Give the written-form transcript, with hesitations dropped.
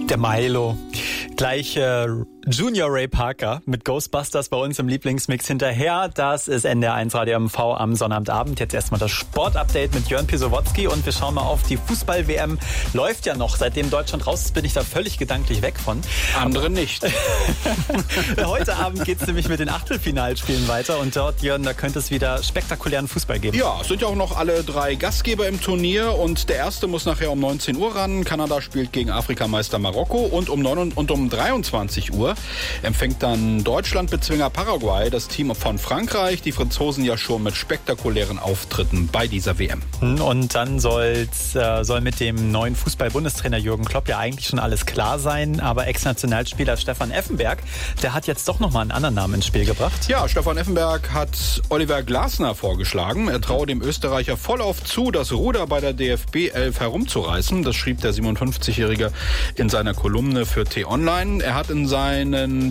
Der Milo. Gleich Junior Ray Parker mit Ghostbusters bei uns im Lieblingsmix hinterher. Das ist NDR1 Radio MV am Sonnabendabend. Jetzt erstmal das Sportupdate mit Jörn Pisowotzki und wir schauen mal auf die Fußball-WM. Läuft ja noch. Seitdem Deutschland raus ist, bin ich da völlig gedanklich weg von. Andere nicht. Heute Abend geht es nämlich mit den Achtelfinalspielen weiter und dort, Jörn, da könnte es wieder spektakulären Fußball geben. Ja, es sind ja auch noch alle 3 Gastgeber im Turnier und der erste muss nachher um 19 Uhr ran. Kanada spielt gegen Afrikameister Marokko und um 23 Uhr empfängt dann Deutschland-Bezwinger Paraguay das Team von Frankreich. Die Franzosen ja schon mit spektakulären Auftritten bei dieser WM. Und dann soll mit dem neuen Fußball-Bundestrainer Jürgen Klopp ja eigentlich schon alles klar sein. Aber Ex-Nationalspieler Stefan Effenberg, der hat jetzt doch nochmal einen anderen Namen ins Spiel gebracht. Ja, Stefan Effenberg hat Oliver Glasner vorgeschlagen. Er traue dem Österreicher vollauf zu, das Ruder bei der DFB 11 herumzureißen. Das schrieb der 57-Jährige in seiner Kolumne für T-Online. Er hat in seinen